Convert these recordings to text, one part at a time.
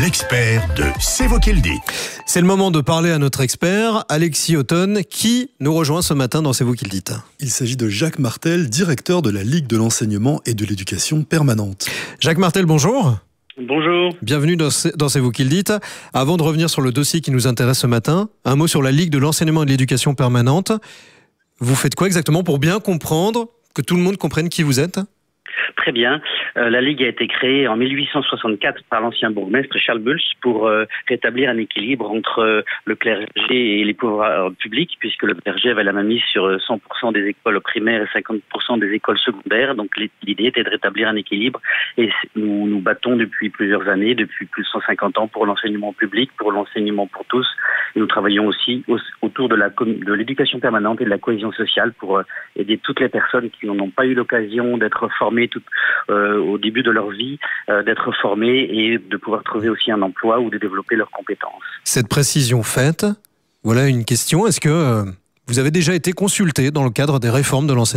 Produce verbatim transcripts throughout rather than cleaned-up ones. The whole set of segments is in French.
l'expert de C'est vous qui le dites. C'est le moment de parler à notre expert, Alexis Othon, qui nous rejoint ce matin dans C'est vous qui le dites. Il s'agit de Jacques Martel, directeur de la Ligue de l'enseignement et de l'éducation permanente. Jacques Martel, bonjour. Bonjour. Bienvenue dans C'est vous qui le dites. Avant de revenir sur le dossier qui nous intéresse ce matin, un mot sur la Ligue de l'enseignement et de l'éducation permanente. Vous faites quoi exactement pour bien comprendre, que tout le monde comprenne qui vous êtes ? Très bien. Euh, la Ligue a été créée en mille huit cent soixante-quatre par l'ancien bourgmestre Charles Bulls pour euh, rétablir un équilibre entre euh, le clergé et les pouvoirs publics, puisque le clergé avait la mainmise sur cent pour cent des écoles primaires et cinquante pour cent des écoles secondaires. Donc l'idée était de rétablir un équilibre et nous nous battons depuis plusieurs années, depuis plus de cent cinquante ans pour l'enseignement public, pour l'enseignement pour tous. Et nous travaillons aussi au, autour de la de l'éducation permanente et de la cohésion sociale pour euh, aider toutes les personnes qui n'ont pas eu l'occasion d'être formées tout, euh, au début de leur vie, euh, d'être formées et de pouvoir trouver aussi un emploi ou de développer leurs compétences. Cette précision faite, voilà une question. Est-ce que euh, vous avez déjà été consulté dans le cadre des réformes de l'enseignement ?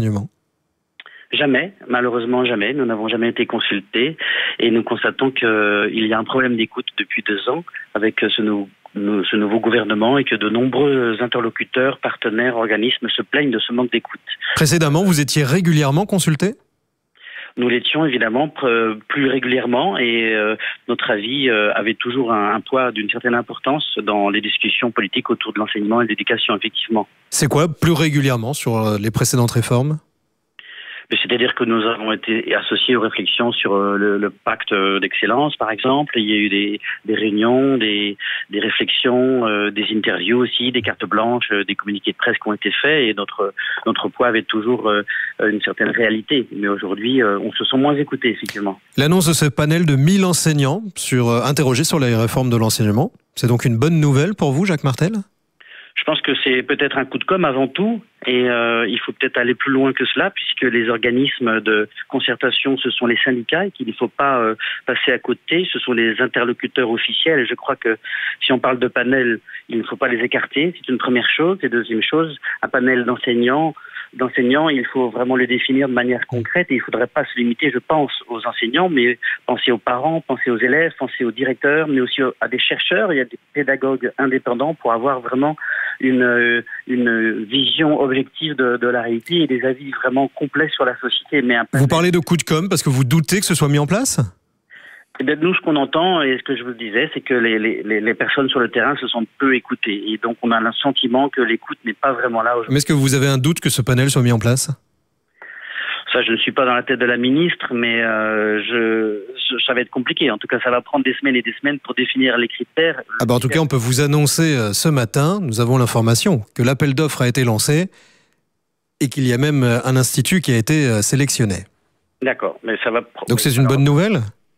Jamais, malheureusement jamais. Nous n'avons jamais été consultés et nous constatons qu'il y a un problème d'écoute depuis deux ans avec ce nouveau ce nouveau gouvernement et que de nombreux interlocuteurs, partenaires, organismes se plaignent de ce manque d'écoute. Précédemment, vous étiez régulièrement consulté ? Nous l'étions évidemment plus régulièrement et euh, notre avis euh, avait toujours un, un poids d'une certaine importance dans les discussions politiques autour de l'enseignement et de l'éducation, effectivement. C'est quoi plus régulièrement sur les précédentes réformes ? C'est-à-dire que nous avons été associés aux réflexions sur le, le pacte d'excellence, par exemple. Il y a eu des, des réunions, des, des réflexions, euh, des interviews aussi, des cartes blanches, des communiqués de presse qui ont été faits. Et notre, notre poids avait toujours euh, une certaine réalité. Mais aujourd'hui, euh, on se sent moins écoutés, effectivement. L'annonce de ce panel de mille enseignants sur, euh, interrogés sur les réformes de l'enseignement, c'est donc une bonne nouvelle pour vous, Jacques Martel ? Je pense que c'est peut-être un coup de com' avant tout et euh, il faut peut-être aller plus loin que cela puisque les organismes de concertation, ce sont les syndicats et qu'il ne faut pas euh, passer à côté. Ce sont les interlocuteurs officiels et je crois que si on parle de panel, il ne faut pas les écarter. C'est une première chose. Et deuxième chose, un panel d'enseignants, d'enseignants, il faut vraiment le définir de manière concrète et il ne faudrait pas se limiter, je pense, aux enseignants, mais penser aux parents, penser aux élèves, penser aux directeurs, mais aussi à des chercheurs. Il y a des pédagogues indépendants pour avoir vraiment une, une vision objective de, de la réalité et des avis vraiment complets sur la société. Mais un vous parlez de coup de com' parce que vous doutez que ce soit mis en place ? Eh bien, nous, ce qu'on entend, et ce que je vous disais, c'est que les, les, les personnes sur le terrain se sentent peu écoutées. Et donc, on a le sentiment que l'écoute n'est pas vraiment là aujourd'hui. Mais est-ce que vous avez un doute que ce panel soit mis en place ? Ça, je ne suis pas dans la tête de la ministre, mais euh, je, je, ça va être compliqué. En tout cas, ça va prendre des semaines et des semaines pour définir les critères. Ah bah en tout cas, on peut vous annoncer euh, ce matin, nous avons l'information, que l'appel d'offres a été lancé et qu'il y a même un institut qui a été euh, sélectionné. D'accord, mais ça va... Donc c'est une bonne nouvelle ?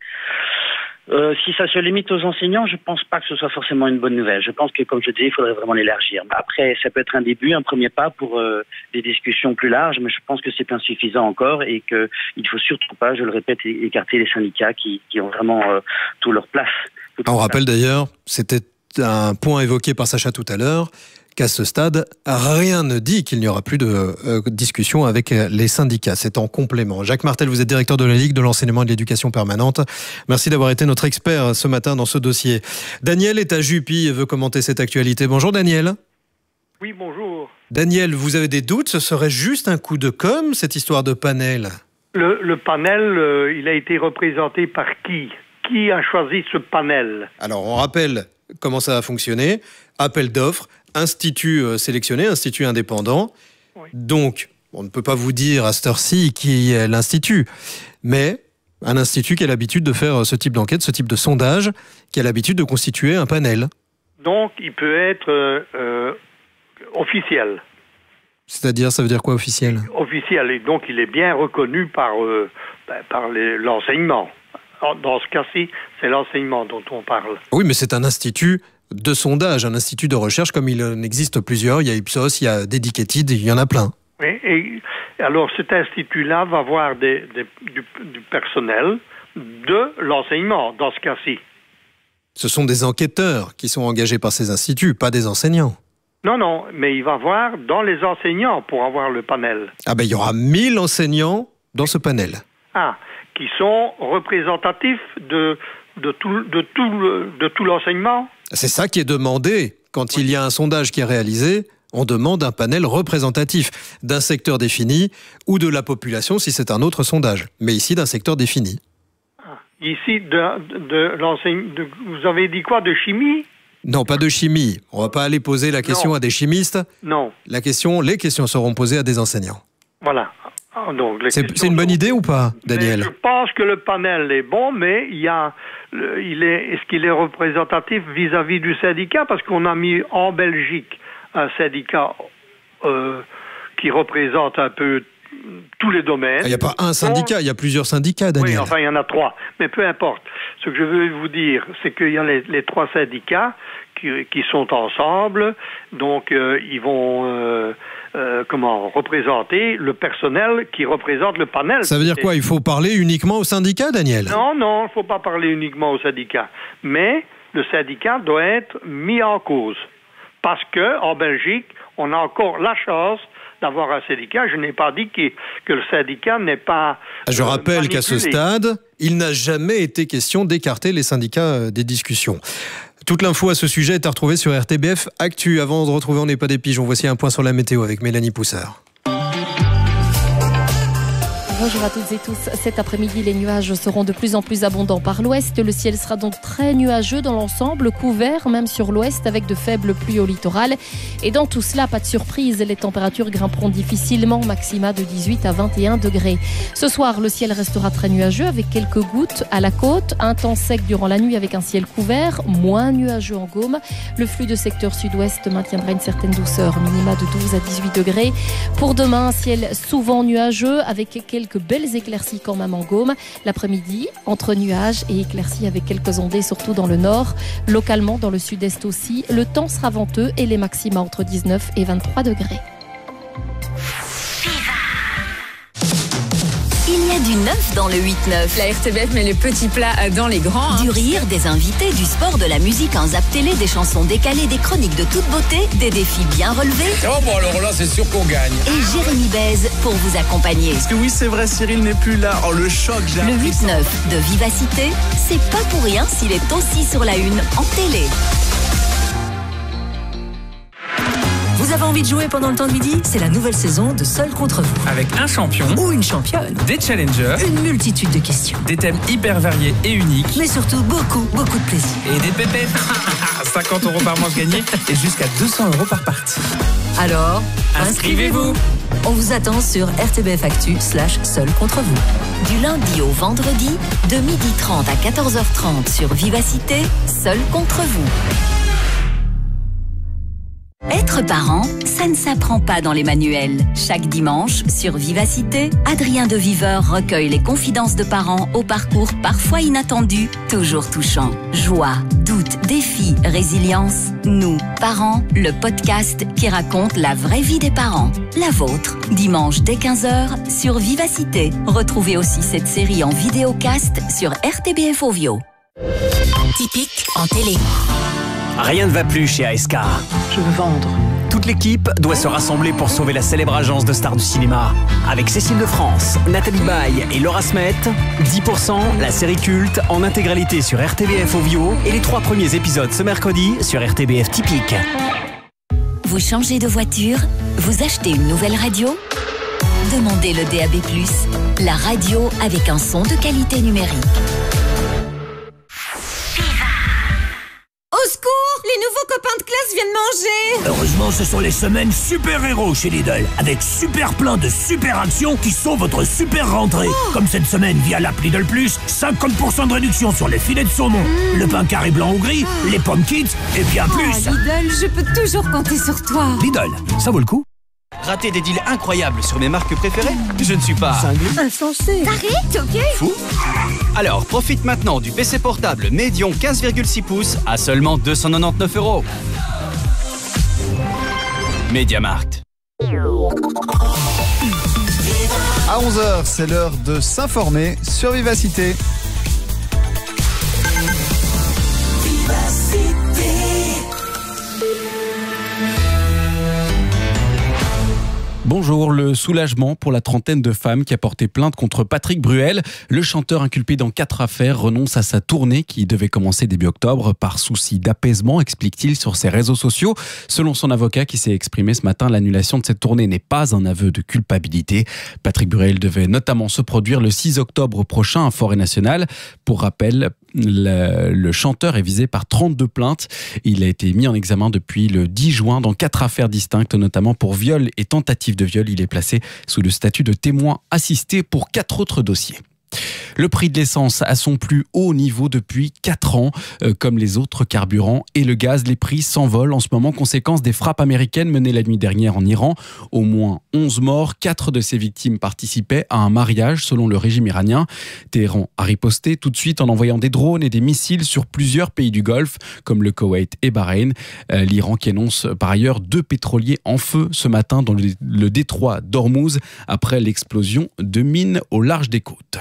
Euh, si ça se limite aux enseignants, je pense pas que ce soit forcément une bonne nouvelle. Je pense que, comme je disais, il faudrait vraiment l'élargir. Après, ça peut être un début, un premier pas pour euh, des discussions plus larges, mais je pense que c'est insuffisant encore et qu'il ne faut surtout pas, je le répète, écarter les syndicats qui, qui ont vraiment euh, tout leur place. Toute On leur rappelle place. d'ailleurs, c'était un point évoqué par Sacha tout à l'heure, qu'à ce stade, rien ne dit qu'il n'y aura plus de euh, discussion avec les syndicats. C'est en complément. Jacques Martel, vous êtes directeur de la Ligue de l'enseignement et de l'éducation permanente. Merci d'avoir été notre expert ce matin dans ce dossier. Daniel est à Jupy et veut commenter cette actualité. Bonjour Daniel. Oui, bonjour. Daniel, vous avez des doutes ? Ce serait juste un coup de com', cette histoire de panel ? Le, le panel, euh, il a été représenté par qui ? Qui a choisi ce panel ? Alors, on rappelle comment ça a fonctionné. Appel d'offres. Institut euh, sélectionné, institut indépendant. Oui. Donc, on ne peut pas vous dire à cette heure-ci qui est l'institut, mais un institut qui a l'habitude de faire ce type d'enquête, ce type de sondage, qui a l'habitude de constituer un panel. Donc, il peut être euh, euh, officiel. C'est-à-dire, ça veut dire quoi, officiel ? Officiel, et donc il est bien reconnu par, euh, ben, par les, l'enseignement. Dans ce cas-ci, c'est l'enseignement dont on parle. Oui, mais c'est un institut de sondage, un institut de recherche comme il en existe plusieurs. Il y a Ipsos, il y a Dedicated, il y en a plein. Oui, et alors cet institut-là va avoir des, des, du, du personnel de l'enseignement, dans ce cas-ci. Ce sont des enquêteurs qui sont engagés par ces instituts, pas des enseignants. Non, non, mais il va voir dans les enseignants pour avoir le panel. Ah ben, il y aura mille enseignants dans ce panel. Ah, qui sont représentatifs de, de tout, de tout, de tout l'enseignement. C'est ça qui est demandé. Quand oui. il y a un sondage qui est réalisé, on demande un panel représentatif d'un secteur défini ou de la population si c'est un autre sondage. Mais ici, d'un secteur défini. Ici, de, de l'enseignement, de, vous avez dit quoi, de chimie ? Non, pas de chimie. On ne va pas aller poser la question non. à des chimistes. Non. La question, les questions seront posées à des enseignants. Voilà. Donc, les c'est, c'est une bonne idée ou pas, Daniel ? Mais je pense que le panel est bon, mais il y a, le, il est, est-ce qu'il est représentatif vis-à-vis du syndicat ? Parce qu'on a mis en Belgique un syndicat euh, qui représente un peu tous les domaines. Il n'y a pas un syndicat, il y a plusieurs syndicats, Daniel. Oui, enfin, il y en a trois. Mais peu importe. Ce que je veux vous dire, c'est qu'il y a les, les trois syndicats qui, qui sont ensemble. Donc, euh, ils vont euh, euh, comment représenter le personnel qui représente le panel. Ça veut dire quoi ? Il faut parler uniquement aux syndicats, Daniel ? Non, non, il ne faut pas parler uniquement aux syndicats. Mais le syndicat doit être mis en cause. Parce qu'en Belgique, on a encore la chance d'avoir un syndicat. Je n'ai pas dit que, que le syndicat n'est pas Je euh, rappelle manipulé. qu'à ce stade, il n'a jamais été question d'écarter les syndicats des discussions. Toute l'info à ce sujet est à retrouver sur R T B F Actu. Avant de retrouver On n'est pas des pigeons, voici un point sur la météo avec Mélanie Poussard. Bonjour à toutes et tous. Cet après-midi, les nuages seront de plus en plus abondants par l'ouest. Le ciel sera donc très nuageux dans l'ensemble, couvert même sur l'ouest avec de faibles pluies au littoral. Et dans tout cela, pas de surprise, les températures grimperont difficilement, maxima de dix-huit à vingt et un degrés. Ce soir, le ciel restera très nuageux avec quelques gouttes à la côte, un temps sec durant la nuit avec un ciel couvert, moins nuageux en Gaume. Le flux de secteur sud-ouest maintiendra une certaine douceur, minima de douze à dix-huit degrés. Pour demain, un ciel souvent nuageux avec quelques belles éclaircies quand même en Gaume. L'après-midi, entre nuages et éclaircies avec quelques ondées, surtout dans le nord. Localement, dans le sud-est aussi, le temps sera venteux et les maxima entre dix-neuf et vingt-trois degrés. Il y a du neuf dans le huit neuf. La R T B F met les petits plats dans les grands. Du rire, des invités, du sport, de la musique, un zap télé, des chansons décalées, des chroniques de toute beauté, des défis bien relevés. Oh bon alors là, c'est sûr qu'on gagne. Et Jérémy Baise pour vous accompagner. Parce que oui, c'est vrai, Cyril n'est plus là. Oh, le choc, j'ai Le huit neuf de Vivacité, c'est pas pour rien s'il est aussi sur la une en télé. Vous avez envie de jouer pendant le temps de midi ? C'est la nouvelle saison de Seul contre vous. Avec un champion ou une championne, des challengers, une multitude de questions, des thèmes hyper variés et uniques, mais surtout beaucoup, beaucoup de plaisir. Et des pépettes. cinquante euros par manche gagnée et jusqu'à deux cents euros par partie. Alors, inscrivez-vous. inscrivez-vous. On vous attend sur R T B F Actu slash Seul contre vous. Du lundi au vendredi, de midi trente à quatorze heures trente sur Vivacité, Seul contre vous. Être parent, ça ne s'apprend pas dans les manuels. Chaque dimanche, sur Vivacité, Adrien de Viveur recueille les confidences de parents au parcours parfois inattendu, toujours touchant. Joie, doute, défi, résilience. Nous, parents, le podcast qui raconte la vraie vie des parents. La vôtre, dimanche dès quinze heures sur Vivacité. Retrouvez aussi cette série en vidéocast sur R T B F Ovio. Typique en télé. Rien ne va plus chez A S K. Je veux vendre. Toute l'équipe doit se rassembler pour sauver la célèbre agence de stars du cinéma. Avec Cécile de France, Nathalie Baye et Laura Smet, dix pour cent, la série culte, en intégralité sur R T B F Ovio et les trois premiers épisodes ce mercredi sur R T B F Typique. Vous changez de voiture ? Vous achetez une nouvelle radio ? Demandez le D A B plus, la radio avec un son de qualité numérique. Au secours! Les nouveaux copains de classe viennent manger! Heureusement, ce sont les semaines super-héros chez Lidl, avec super plein de super actions qui sont votre super rentrée. Oh. Comme cette semaine via l'app Lidl Plus, cinquante pour cent de réduction sur les filets de saumon, mmh. le pain carré blanc ou gris, oh. les pommes kids et bien oh, plus. Lidl, je peux toujours compter sur toi. Lidl, ça vaut le coup. Rater des deals incroyables sur mes marques préférées ? Je ne suis pas... cinglé. Insensé. Taré, ok. Fou. Alors, profite maintenant du P C portable Medion quinze virgule six pouces à seulement deux cent quatre-vingt-dix-neuf euros. MediaMarkt. À onze heures, c'est l'heure de s'informer sur Vivacité. Bonjour, le soulagement pour la trentaine de femmes qui a porté plainte contre Patrick Bruel. Le chanteur inculpé dans quatre affaires renonce à sa tournée qui devait commencer début octobre par souci d'apaisement, explique-t-il sur ses réseaux sociaux. Selon son avocat qui s'est exprimé ce matin, l'annulation de cette tournée n'est pas un aveu de culpabilité. Patrick Bruel devait notamment se produire le six octobre prochain à Forêt-Nationale. Pour rappel, le, le chanteur est visé par trente-deux plaintes. Il a été mis en examen depuis le dix juin dans quatre affaires distinctes, notamment pour viol et tentative de viol. Il est placé sous le statut de témoin assisté pour quatre autres dossiers. Le prix de l'essence à son plus haut niveau depuis quatre ans. Euh, comme les autres carburants et le gaz, les prix s'envolent en ce moment, conséquence des frappes américaines menées la nuit dernière en Iran. Au moins onze morts, quatre de ces victimes participaient à un mariage selon le régime iranien. Téhéran a riposté tout de suite en envoyant des drones et des missiles sur plusieurs pays du Golfe, comme le Koweït et Bahreïn. Euh, L'Iran qui annonce par ailleurs deux pétroliers en feu ce matin dans le, le détroit d'Ormuz après l'explosion de mines au large des côtes.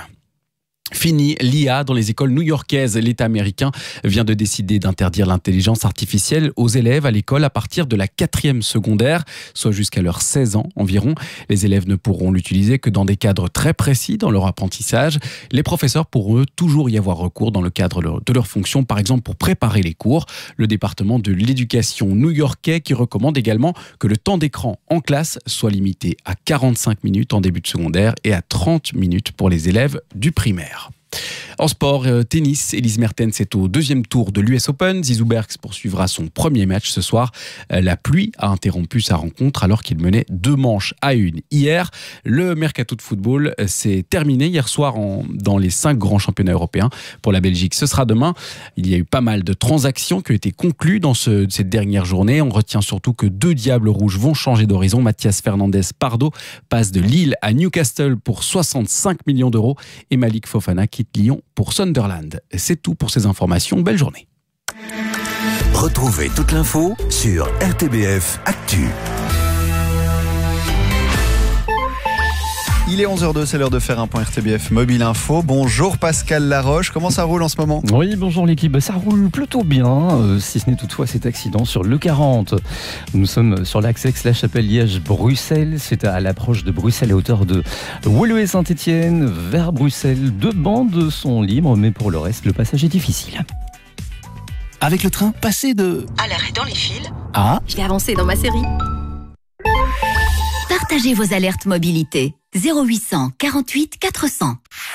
Fini l'I A dans les écoles new-yorkaises. L'État américain vient de décider d'interdire l'intelligence artificielle aux élèves à l'école à partir de la quatrième secondaire, soit jusqu'à leurs seize ans environ. Les élèves ne pourront l'utiliser que dans des cadres très précis dans leur apprentissage. Les professeurs pourront eux toujours y avoir recours dans le cadre de leurs fonctions, par exemple pour préparer les cours. Le département de l'éducation new-yorkais qui recommande également que le temps d'écran en classe soit limité à quarante-cinq minutes en début de secondaire et à trente minutes pour les élèves du primaire. En sport, euh, tennis, Elise Mertens est au deuxième tour de l'U S Open. Zizou Bergs poursuivra son premier match ce soir. Euh, la pluie a interrompu sa rencontre alors qu'il menait deux manches à une hier. Le mercato de football euh, s'est terminé hier soir en, dans les cinq grands championnats européens. Pour la Belgique, ce sera demain. Il y a eu pas mal de transactions qui ont été conclues dans ce, cette dernière journée. On retient surtout que deux Diables Rouges vont changer d'horizon. Mathias Fernandez Pardo passe de Lille à Newcastle pour soixante-cinq millions d'euros et Malik Fofana quitte Lyon pour Sunderland. C'est tout pour ces informations. Belle journée. Retrouvez toute l'info sur R T B F Actu. Il est onze heures deux, c'est l'heure de faire un point R T B F Mobile Info. Bonjour Pascal Laroche, comment ça roule en ce moment ? Oui, bonjour l'équipe, ça roule plutôt bien, euh, si ce n'est toutefois cet accident sur l'E quarante. Nous sommes sur l'axe Aix-la-Chapelle-Liège-Bruxelles, c'est à l'approche de Bruxelles à hauteur de Woluwe-Saint-Étienne vers Bruxelles. Deux bandes sont libres, mais pour le reste, le passage est difficile. Avec le train, passez de... à l'arrêt dans les fils. Ah. Je vais avancer dans ma série. Partagez vos alertes mobilité. zéro huit cent quarante-huit quatre cents.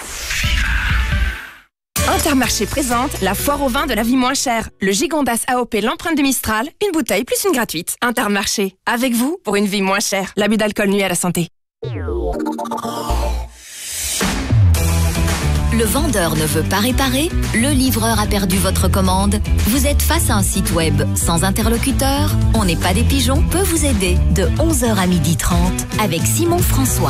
Intermarché présente la foire au vin de la vie moins chère. Le Gigondas A O P, l'empreinte de Mistral, une bouteille plus une gratuite. Intermarché, avec vous pour une vie moins chère. L'abus d'alcool nuit à la santé. Le vendeur ne veut pas réparer, le livreur a perdu votre commande. Vous êtes face à un site web sans interlocuteur. On n'est pas des pigeons peut vous aider de onze heures à midi trente avec Simon François.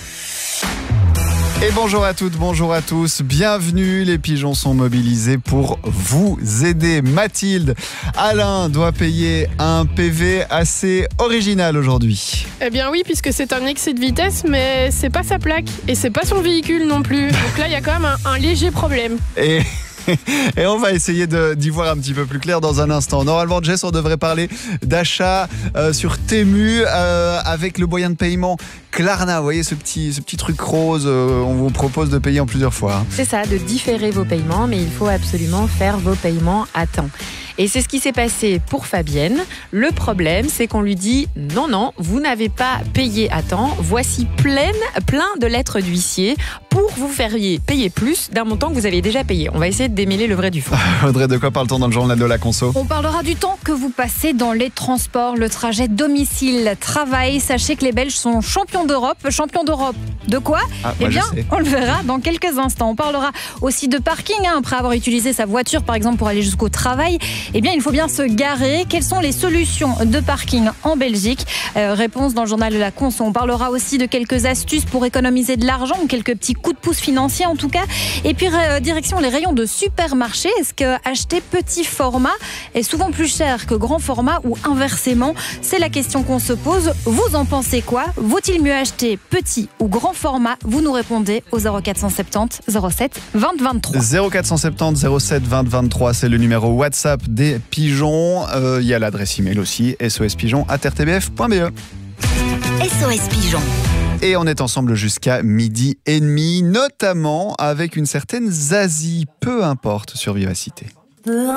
Et bonjour à toutes, bonjour à tous, bienvenue, les pigeons sont mobilisés pour vous aider. Mathilde, Alain doit payer un P V assez original aujourd'hui. Eh bien oui, puisque c'est un excès de vitesse, mais c'est pas sa plaque et c'est pas son véhicule non plus. Donc là, il y a quand même un, un léger problème. Et... Et on va essayer de, d'y voir un petit peu plus clair dans un instant. Normalement, Jess, on devrait parler d'achat euh, sur Temu euh, avec le moyen de paiement Klarna. Vous voyez ce petit, ce petit truc rose, euh, on vous propose de payer en plusieurs fois. C'est ça, de différer vos paiements, mais il faut absolument faire vos paiements à temps. Et c'est ce qui s'est passé pour Fabienne. Le problème, c'est qu'on lui dit « Non, non, vous n'avez pas payé à temps. Voici plein, plein de lettres d'huissier pour vous faire payer plus d'un montant que vous aviez déjà payé. » On va essayer de démêler le vrai du faux. Audrey, de quoi parle-t-on dans le journal de la conso ? On parlera du temps que vous passez dans les transports, le trajet domicile-travail. Sachez que les Belges sont champions d'Europe. Champions d'Europe de quoi ? ah, Eh bien, on le verra dans quelques instants. On parlera aussi de parking. Hein, après avoir utilisé sa voiture, par exemple, pour aller jusqu'au travail, eh bien, il faut bien se garer. Quelles sont les solutions de parking en Belgique ? euh, Réponse dans le journal de la conso. On parlera aussi de quelques astuces pour économiser de l'argent, ou quelques petits coups de pouce financiers en tout cas. Et puis, euh, direction les rayons de supermarché. Est-ce que acheter petit format est souvent plus cher que grand format ou inversement ? C'est la question qu'on se pose. Vous en pensez quoi ? Vaut-il mieux acheter petit ou grand format ? Vous nous répondez au zéro quatre cent soixante-dix zéro sept vingt vingt-trois. zéro quatre cent soixante-dix zéro sept vingt vingt-trois, c'est le numéro WhatsApp des pigeons. Il euh, y a l'adresse email aussi, s o s pigeons arobase r t b f point b e. S O S Pigeon. Et on est ensemble jusqu'à midi et demi, notamment avec une certaine Zazie, peu importe sur Vivacité. Peu